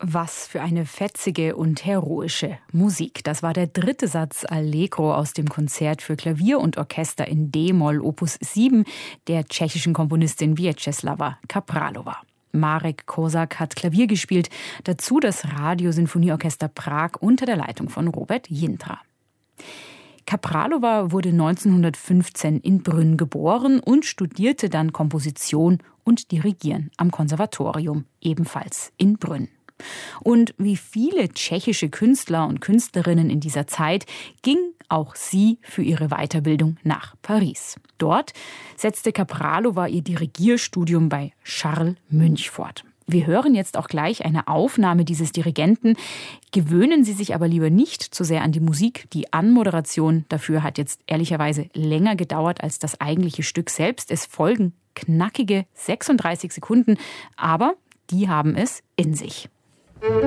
Was für eine fetzige und heroische Musik. Das war der dritte Satz Allegro aus dem Konzert für Klavier und Orchester in D-Moll Opus 7 der tschechischen Komponistin Vítězslava Kaprálová. Marek Kosak hat Klavier gespielt, dazu das Radiosinfonieorchester Prag unter der Leitung von Robert Jintra. Kaprálová wurde 1915 in Brünn geboren und studierte dann Komposition und Dirigieren am Konservatorium, ebenfalls in Brünn. Und wie viele tschechische Künstler und Künstlerinnen in dieser Zeit ging auch sie für ihre Weiterbildung nach Paris. Dort setzte Kaprálová ihr Dirigierstudium bei Charles Münch fort. Wir hören jetzt auch gleich eine Aufnahme dieses Dirigenten. Gewöhnen Sie sich aber lieber nicht zu sehr an die Musik. Die Anmoderation dafür hat jetzt ehrlicherweise länger gedauert als das eigentliche Stück selbst. Es folgen knackige 36 Sekunden, aber die haben es in sich.